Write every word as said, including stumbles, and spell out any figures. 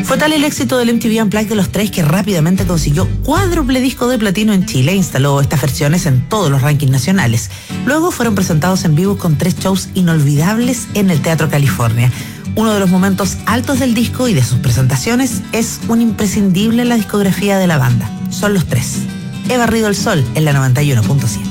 Fue tal el éxito del M T V Unplugged de los tres que rápidamente consiguió cuádruple disco de platino en Chile e instaló estas versiones en todos los rankings nacionales. Luego fueron presentados en vivo con tres shows inolvidables en el Teatro California. Uno de los momentos altos del disco y de sus presentaciones es un imprescindible en la discografía de la banda. Son los tres. He barrido el sol en la noventa y uno punto siete.